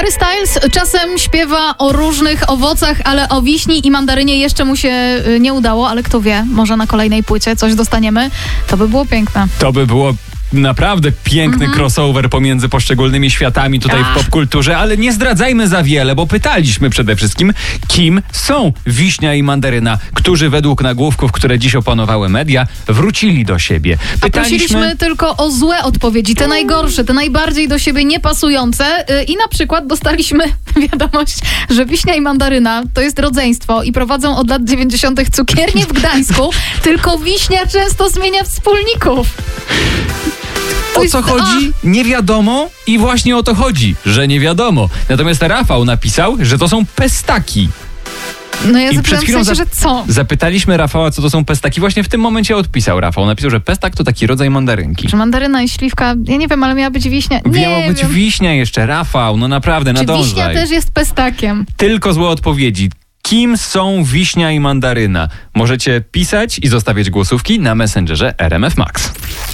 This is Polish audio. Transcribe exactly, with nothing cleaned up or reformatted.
Harry Styles czasem śpiewa o różnych owocach, ale o wiśni i mandarynie jeszcze mu się nie udało, ale kto wie, może na kolejnej płycie coś dostaniemy. To by było piękne. To by było naprawdę piękny mm-hmm. crossover pomiędzy poszczególnymi światami tutaj Ach. w popkulturze, ale nie zdradzajmy za wiele, bo pytaliśmy przede wszystkim, kim są wiśnia i mandaryna, którzy według nagłówków, które dziś opanowały media, wrócili do siebie. Pytaliśmy... A prosiliśmy tylko o złe odpowiedzi, te najgorsze, te najbardziej do siebie niepasujące yy, i na przykład dostaliśmy wiadomość, że wiśnia i mandaryna to jest rodzeństwo i prowadzą od lat dziewięćdziesiątych cukiernię w Gdańsku, tylko wiśnia często zmienia wspólników. O co chodzi? Nie wiadomo i właśnie o to chodzi, że nie wiadomo. Natomiast Rafał napisał, że to są pestaki. No ja zapytałem w sensie, że co? Zapytaliśmy Rafała, co to są pestaki. Właśnie w tym momencie odpisał Rafał. Napisał, że pestak to taki rodzaj mandarynki. Czy mandaryna i śliwka? Ja nie wiem, ale miała być wiśnia. Nie Miała być wiem. wiśnia jeszcze, Rafał. No naprawdę, Czy nadążaj. wiśnia też jest pestakiem? Tylko złe odpowiedzi. Kim są wiśnia i mandaryna? Możecie pisać i zostawiać głosówki na Messengerze R M F Max.